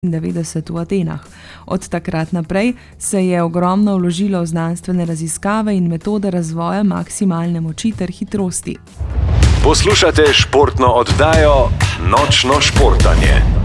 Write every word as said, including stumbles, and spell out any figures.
devetdeset v Atenah. Od takrat naprej se je ogromno vložilo v znanstvene raziskave in metode razvoja maksimalne moči ter hitrosti. Poslušate športno oddajo Nočno športanje.